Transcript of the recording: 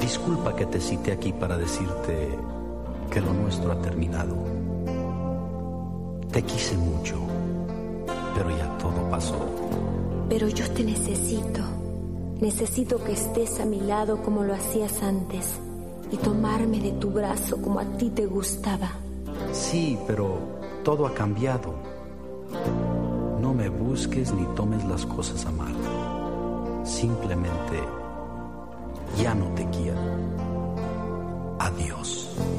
Disculpa que te cité aquí para decirte que lo nuestro ha terminado. Te quise mucho, pero ya todo pasó. Pero yo te necesito. Necesito que estés a mi lado como lo hacías antes y tomarme de tu brazo como a ti te gustaba. Sí, pero todo ha cambiado. No me busques ni tomes las cosas a mal. Simplemente ya no te quiero. Adiós.